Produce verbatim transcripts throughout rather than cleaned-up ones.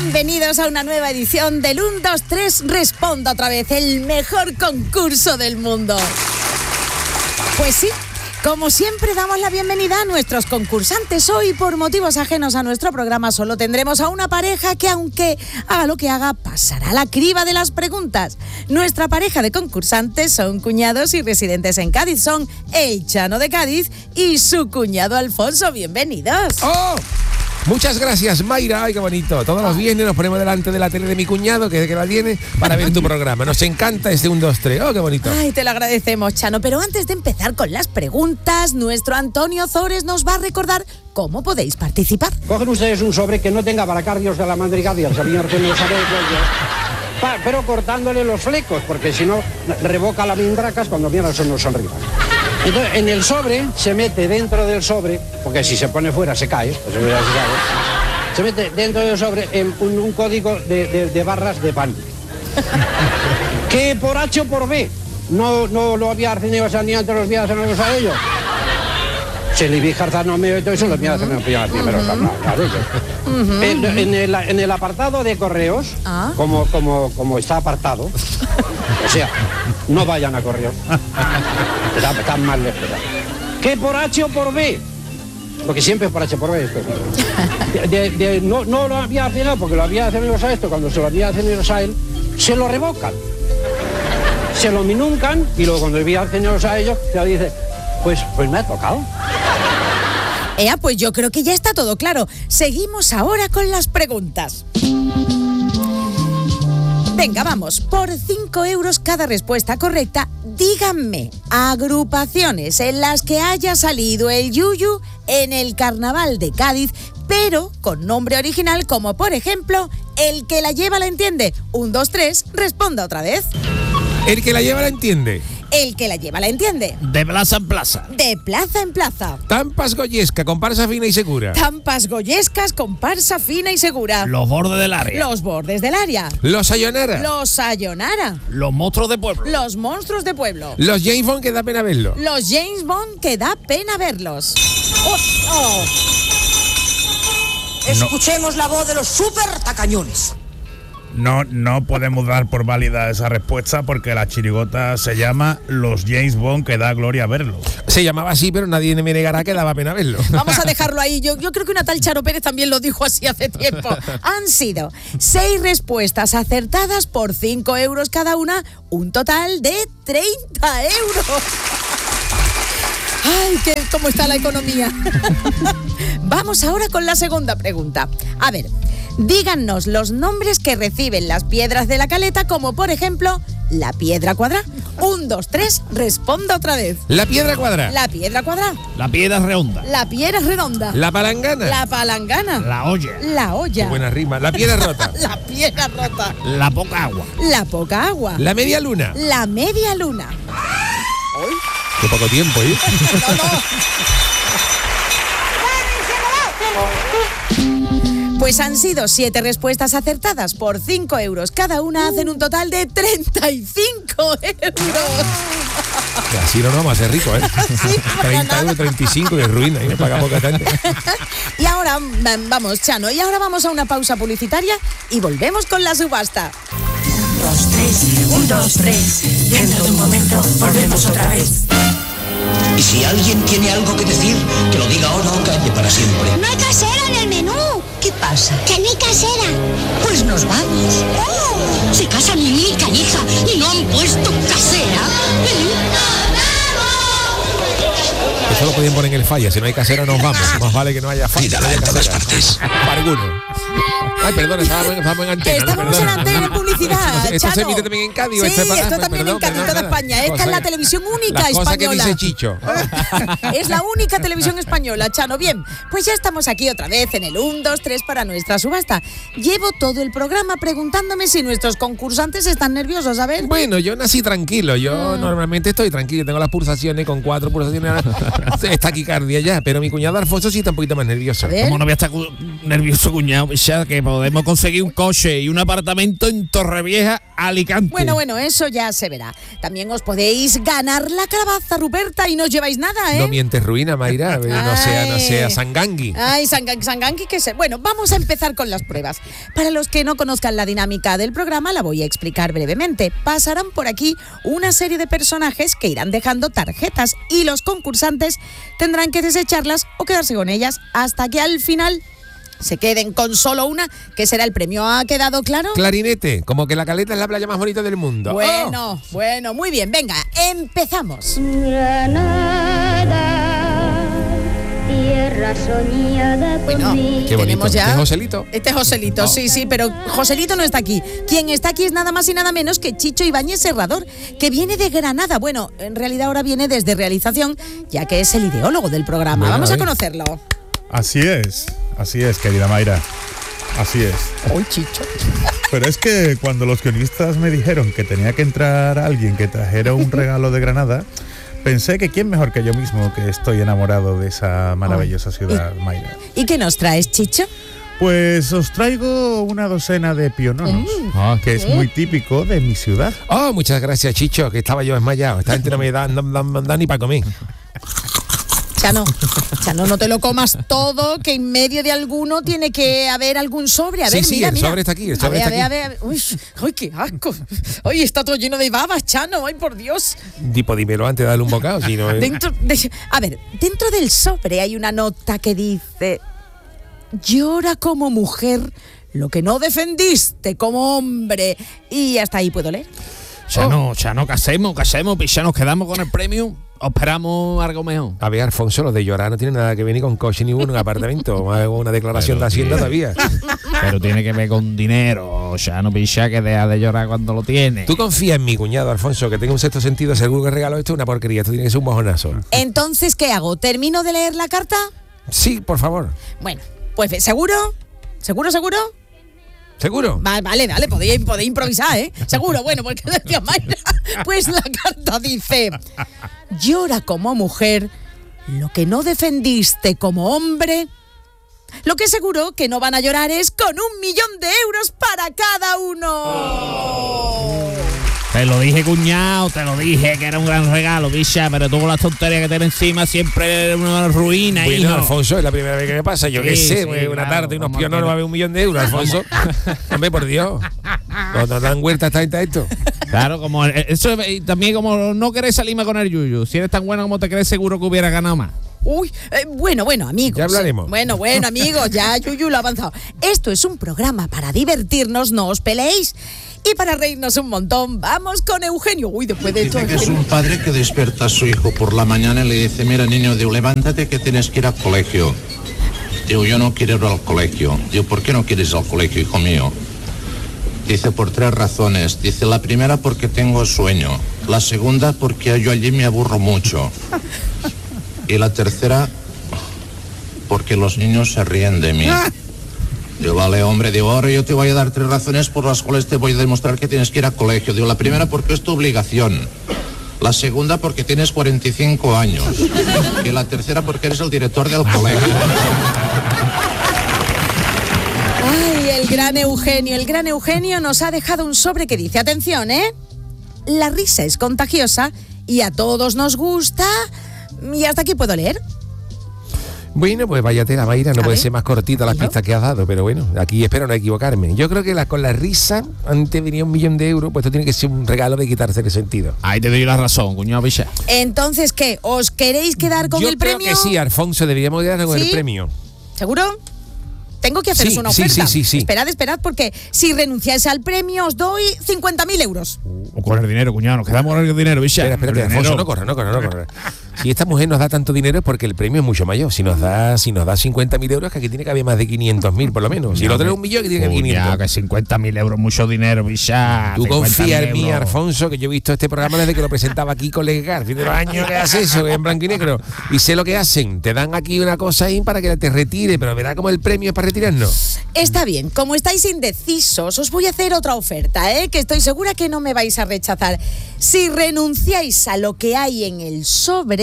Bienvenidos a una nueva edición del uno, dos, tres, Responda otra vez, el mejor concurso del mundo. Pues sí, como siempre damos la bienvenida a nuestros concursantes. Hoy, por motivos ajenos a nuestro programa, solo tendremos a una pareja que, aunque haga lo que haga, pasará la criba de las preguntas. Nuestra pareja de concursantes son cuñados y residentes en Cádiz. Son el Chano de Cádiz y su cuñado Alfonso. Bienvenidos. ¡Oh! Muchas gracias, Mayra. Ay, qué bonito. Todos los viernes nos ponemos delante de la tele de mi cuñado, que es el que la tiene, para ver tu programa. Nos encanta este uno, dos, tres. Oh, qué bonito. Ay, te lo agradecemos, Chano. Pero antes de empezar con las preguntas, nuestro Antonio Zores nos va a recordar cómo podéis participar. Cogen ustedes un sobre que no tenga baracardios de la madrigada, el señor que no sabe pa, pero cortándole los flecos, porque si no revoca las mindracas cuando mira son los sonrivas. Entonces, en el sobre, se mete dentro del sobre, porque si se pone fuera se cae, pues ya se sabe, se mete dentro del sobre en un, un código de, de, de barras de pan. Que por H o por B no, no lo había tenido ni antes los días en los a ellos. Se le vi jarzanomeo y todo eso, los míos hacen el primero, claro. En, en, el, en el apartado de correos, ¿Ah? como, como, como está apartado, o sea, no vayan a correos. Está, está mal de esperar. Que por H o por B, porque siempre es por H o por B esto. De, de, de, no, no lo había cenado porque lo había cenado a esto, cuando se lo había cenado a él, se lo revocan. Se lo minuncan y luego cuando había cenado a ellos, se dice, pues, pues me ha tocado. Ea, pues yo creo que ya está todo claro. Seguimos ahora con las preguntas. Venga, vamos. Por cinco euros cada respuesta correcta, díganme agrupaciones en las que haya salido el yuyu en el Carnaval de Cádiz, pero con nombre original, como por ejemplo, El que la lleva la entiende. Un, dos, tres, responda otra vez. El que la lleva la entiende. El que la lleva la entiende. De plaza en plaza. De plaza en plaza. Tampas Goyesca, comparsa fina y segura. Tampas goyescas, comparsa fina y segura. Los bordes del área. Los bordes del área. Los Sayonara. Los sayonara. Los monstruos de pueblo. Los monstruos de pueblo. Los James Bond que da pena verlo. Los James Bond que da pena verlos. Oh, oh. Escuchemos la voz de los super tacañones. No, no podemos dar por válida esa respuesta porque la chirigota se llama Los James Bond que da gloria verlo. Se llamaba así, pero nadie me negará que daba pena verlo. Vamos a dejarlo ahí. Yo, yo creo que una tal Charo Pérez también lo dijo así hace tiempo. Han sido seis respuestas acertadas por cinco euros cada una, un total de treinta euros. ¡Ay, qué, cómo está la economía! Vamos ahora con la segunda pregunta. A ver, díganos los nombres que reciben las piedras de la caleta, como por ejemplo, la piedra cuadrada. Un, dos, tres, responda otra vez. La piedra cuadrada. La piedra cuadrada. La piedra redonda. La piedra redonda. La palangana. La palangana. La olla. La olla. Qué buena rima. La piedra rota. La piedra rota. La poca agua. La poca agua. La media luna. La media luna. ¿Hoy? Qué poco tiempo, ¿eh? No, no. Pues han sido siete respuestas acertadas por cinco euros cada una, hacen un total de treinta y cinco euros. Y así no nos vamos a hacer ricos, ¿eh? Sí, treinta euros, treinta y cinco, que ruina, y no pagamos tanto. Y ahora, vamos, Chano, y ahora vamos a una pausa publicitaria y volvemos con la subasta. Un, dos, tres, un, dos, tres. Dentro de un momento volvemos otra vez. Y si alguien tiene algo que decir, que lo diga ahora o calle para siempre. No hay casera en el menú. ¿Qué pasa? Que no hay casera. Pues nos vamos. Oh, se casan Lilica y hija y no han puesto casera. Eso lo podían poner en el falla. Si no hay casera, nos vamos. Más vale que no haya falla. Cuídala en todas partes. Para alguno. Ay, perdón, estábamos, estábamos en antena. Estábamos no, en antena, en publicidad. ¿Esto Chano. se emite también en Cádiz? Sí, este para, esto también perdón, en Cádiz, perdón, toda perdón. España. Esta Cosa, es la televisión única la cosa española. que dice Chicho. Es la única televisión española, Chano. Bien, pues ya estamos aquí otra vez en el uno, dos, tres para nuestra subasta. Llevo todo el programa preguntándome si nuestros concursantes están nerviosos, ¿sabes? Bueno, yo nací tranquilo. Yo mm. normalmente estoy tranquilo. Tengo las pulsaciones con cuatro pulsaciones. Está taquicardia ya, pero mi cuñado Alfonso sí está un poquito más nervioso. ¿Cómo no voy a estar cu- nervioso, cuñado? Ya que podemos conseguir un coche y un apartamento en Torrevieja, Alicante. Bueno, bueno, eso ya se verá. También os podéis ganar la calabaza, Ruperta, y no os lleváis nada, ¿eh? No mientes ruina, Mayra, no sea, no sea sangangui. Ay, sangan- sanganqui, que se... Bueno, vamos a empezar con las pruebas. Para los que no conozcan la dinámica del programa, la voy a explicar brevemente. Pasarán por aquí una serie de personajes que irán dejando tarjetas y los concursantes tendrán que desecharlas o quedarse con ellas hasta que al final se queden con solo una, que será el premio. ¿Ha quedado claro? Clarinete, como que la Caleta es la playa más bonita del mundo. Bueno, ¡Oh! bueno, muy bien, venga, empezamos. Tierra soñada por Bueno, mí. Qué bonito. tenemos ya... ¿Este es Joselito? Este es Joselito, sí, sí, pero Joselito no está aquí. Quien está aquí es nada más y nada menos que Chicho Ibáñez Serrador, que viene de Granada. Bueno, en realidad ahora viene desde realización, ya que es el ideólogo del programa. Bueno, Vamos a a ver. conocerlo. Así es, así es, querida Mayra. Así es. Uy, Chicho. Pero es que cuando los guionistas me dijeron que tenía que entrar alguien que trajera un regalo de Granada, pensé que quién mejor que yo mismo, que estoy enamorado de esa maravillosa ciudad, Mayra. ¿Y qué nos traes, Chicho? Pues os traigo una docena de piononos, Ah, que es muy típico de mi ciudad. Oh, muchas gracias, Chicho, que estaba yo desmayado. Esta gente no me da, no- no- no da ni para comer. Chano, Chano, no te lo comas todo, que en medio de alguno tiene que haber algún sobre. A Sí, ver, sí, mira, el mira. sobre está aquí, el A sobre ver, está a ver, a ver. Uy, ay, qué asco. Ay, está todo lleno de babas, Chano. Ay, por Dios. Tipo, dímelo antes de darle un bocado, si no... eh. Dentro de- a ver, dentro del sobre hay una nota que dice: llora como mujer lo que no defendiste como hombre. Y hasta ahí puedo leer. Ya no, ya no, ¿qué hacemos? ¿Qué hacemos? Pues ya nos quedamos con el premio o esperamos algo mejor. A ver, Alfonso, lo de llorar no tiene nada que ver ni con coche ni uno en apartamento. Hago una declaración Pero de Hacienda sí. todavía. Pero tiene que ver con dinero. Ya no picha que deja de llorar cuando lo tiene. Tú confías en mi cuñado, Alfonso, que tenga un sexto sentido. Seguro que regalo esto es una porquería. Esto tiene que ser un mojonazo. Entonces, ¿qué hago? ¿Termino de leer la carta? Sí, por favor. Bueno, pues ¿seguro? ¿Seguro, seguro? ¿Seguro? Va- Vale, vale, podéis, podéis improvisar, ¿eh? Seguro, bueno, porque decía Mayra. Pues la carta dice: llora como mujer lo que no defendiste como hombre. Lo que seguro que no van a llorar es con un millón de euros para cada uno. Te lo dije, cuñado, te lo dije que era un gran regalo, bicha, pero tú con las tonterías que tienes encima siempre es una ruina, Bueno, hijo. Alfonso, es la primera vez que me pasa. Yo qué Sí, sé, sí, pues, una claro, tarde, unos vamos a piononos, quedar- va a haber un millón de euros, Alfonso. Hombre, por Dios. No nos dan vueltas esta gente a esto. Claro, como eso y también como no querés salirme con el yuyu. Si eres tan bueno como te crees, seguro que hubiera ganado más. Uy, eh, bueno, bueno, amigos. Ya hablaremos. eh, Bueno, bueno, amigos, ya Yuyu lo ha avanzado. Esto es un programa para divertirnos, no os peleéis. Y para reírnos un montón, vamos con Eugenio. Uy, después de esto... Dice que es un padre que despierta a su hijo por la mañana y le dice: mira, niño, digo, levántate que tienes que ir al colegio. Digo, yo no quiero ir al colegio. Digo, ¿por qué no quieres ir al colegio, hijo mío? Dice, por tres razones. Dice, la primera porque tengo sueño. La segunda porque yo allí me aburro mucho. Y la tercera porque los niños se ríen de mí. Digo, vale, hombre, digo, ahora yo te voy a dar tres razones por las cuales te voy a demostrar que tienes que ir al colegio. Digo, la primera porque es tu obligación. La segunda porque tienes cuarenta y cinco años. Y la tercera porque eres el director del colegio. Ay, el gran Eugenio. El gran Eugenio nos ha dejado un sobre que dice, atención, ¿eh? La risa es contagiosa y a todos nos gusta. Y hasta aquí puedo leer. Bueno, pues váyate la Mayra, no A puede ver. ser más cortita las ¿No? pistas que has dado, pero bueno, aquí espero no equivocarme. Yo creo que la, con la risa, antes venía un millón de euros, pues esto tiene que ser un regalo de quitarse el sentido. Ahí te doy la razón, cuñado bicha. Entonces, ¿qué? ¿Os queréis quedar con Yo el creo premio? que sí, Alfonso, deberíamos quedarnos con ¿Sí? el premio. ¿Seguro? Tengo que haceros Sí, una sí, oferta. sí, sí, sí. Esperad, esperad, porque si renunciáis al premio os doy cincuenta mil euros. O con el dinero, cuñado, nos quedamos con el dinero, bicha. Espera, espérate, El Alfonso, dinero. no corre, no corre, no corre. Si esta mujer nos da tanto dinero es porque el premio es mucho mayor. Si nos da, si nos da cincuenta mil euros, que aquí tiene que haber más de quinientos mil, por lo menos. Si el otro es un millón, que tiene que haber Cuñado, quinientos. que cincuenta mil euros, mucho dinero, bicha. Tú cincuenta confía mil en mí, euros. Alfonso, que yo he visto este programa desde que lo presentaba aquí con Legar. Fin de los años que hace eso, en blanco y negro. Y sé lo que hacen. Te dan aquí una cosa ahí para que te retire, pero verá como el premio es para retirarnos. Está bien, como estáis indecisos, os voy a hacer otra oferta, ¿eh? Que estoy segura que no me vais a rechazar. Si renunciáis a lo que hay en el sobre,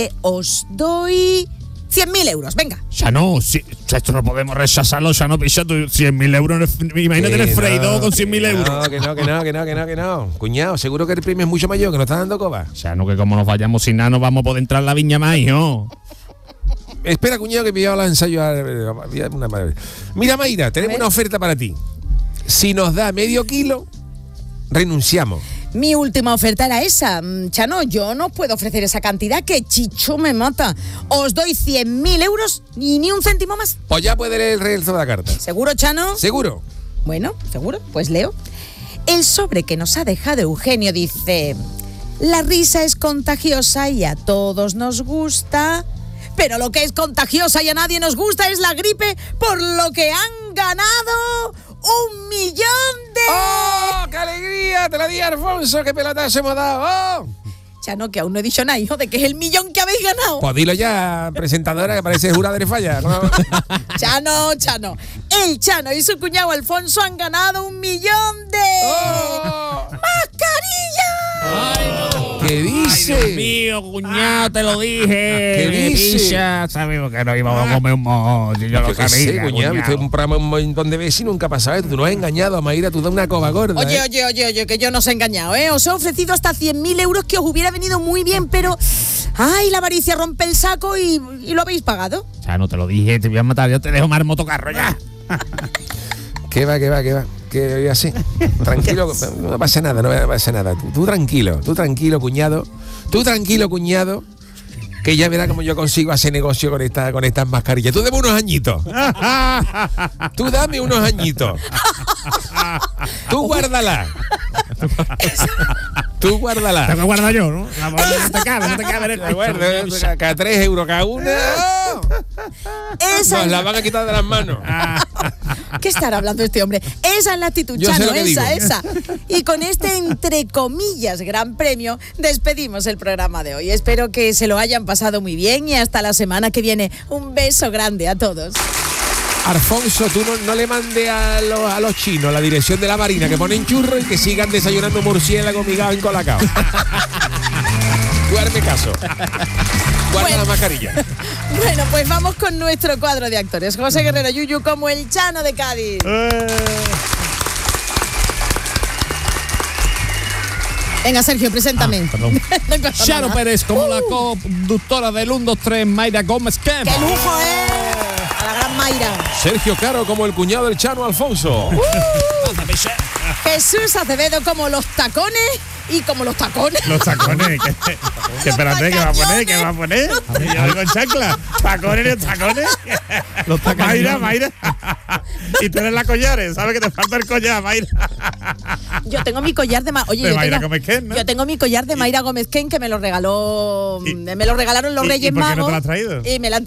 que os doy cien mil euros. Venga. Ya no, si, esto no podemos rechazarlo, ya no, picha, tú cien mil euros, imagínate el freidor con cien mil euros. No, que no, que no, que no, que no, que no. Cuñado, seguro que el premio es mucho mayor, que nos está dando coba. Ya no, que como nos vayamos sin nada, no vamos a poder entrar a la viña más, hijo. Espera, cuñado, que me lleva los ensayos a... Una maravilla. Mira, Mayra, tenemos una oferta para ti. Si nos da medio kilo, renunciamos. Mi última oferta era esa. Chano, yo no puedo ofrecer esa cantidad, que Chicho me mata. Os doy cien mil euros y ni un céntimo más. Pues ya puede leer el resto de la carta. ¿Seguro, Chano? ¿Seguro? Bueno, seguro, pues leo. El sobre que nos ha dejado Eugenio dice: la risa es contagiosa y a todos nos gusta, pero lo que es contagiosa y a nadie nos gusta es la gripe, por lo que han ganado un millón de... ¡Oh, qué alegría! Te la di, Alfonso, qué pelotazo hemos dado. ¡Oh! Chano, que aún no he dicho nada, hijo, de que es el millón que habéis ganado. Pues dilo ya, presentadora, que parece jurada de falla, ¿no? Chano, Chano. El Chano y su cuñado Alfonso han ganado un millón de... ¡Oh! ¡Mascarillas! ¡Ay, no! ¿Qué dice? Ay, Dios mío, cuñado, te lo dije. ¿Qué dice? Picha, sabemos que no íbamos a comer un mojón. Si yo lo Yo qué sé, sabía, cuñado, viste un programa un montón de veces y nunca pasa esto. Tú no has engañado a Mayra, tú das una coba gorda. Oye, ¿eh? oye, oye, oye, que yo no os he engañado, ¿eh? Os he ofrecido hasta cien mil euros, que os hubiera venido muy bien, pero... ¡ay, la avaricia rompe el saco y, y lo habéis pagado! Ya no te lo dije, te voy a matar, yo te dejo más motocarro ya. ¿Qué va, qué va, qué va? Que así, tranquilo, no pasa nada, no pasa nada. Tú, tú tranquilo, tú tranquilo, cuñado. Tú tranquilo, cuñado, que ya verás cómo yo consigo hacer negocio con, esta, con estas mascarillas. Tú dame unos añitos. Tú dame unos añitos. Tú guárdala. Tú guárdala. Te voy a guardar yo, ¿no? No te cabe, no te cabe. De acuerdo, cada tres euros cada una. Esa Nos es la la... van a quitar de las manos. ¿Qué estará hablando este hombre? Esa es la actitud, Yo sé Chano, lo que esa, digo. esa. Y con este, entre comillas, gran premio, despedimos el programa de hoy. Espero que se lo hayan pasado muy bien y hasta la semana que viene. Un beso grande a todos. Alfonso, tú no, no le mandes a los, a los chinos la dirección de la marina, que ponen churro y que sigan desayunando murciélago migado en Colacao. Tú hazme caso. Guarda Bueno. la mascarilla. Bueno, pues vamos con nuestro cuadro de actores. José Guerrero Yuyu como el Chano de Cádiz. Venga, Sergio, preséntame. Ah, perdón. No pasa Charo nada. Pérez como la conductora del uno, dos, tres, Mayra Gómez Kemp. ¡Qué lujo, eh! A la gran Mayra. Sergio Caro como el cuñado del Chano Alfonso. Jesús Acevedo como los tacones y como los tacones. Los tacones. Que, que espérate, ¿qué va a poner? ¿Qué va a poner? ¿Y algo en chancla? ¿Tacones y los tacones? Los tacones. Mayra, Mayra. Y tú eres la collares, ¿sabes que te falta el collar, Mayra? Yo tengo mi collar de Ma- Oye, De yo, Mayra tengo, Gómez Ken, ¿no? yo tengo mi collar de Mayra Gómez Ken, que me lo regaló, Y- me lo regalaron los y- y Reyes por qué no Magos. te lo has traído? Y me lo han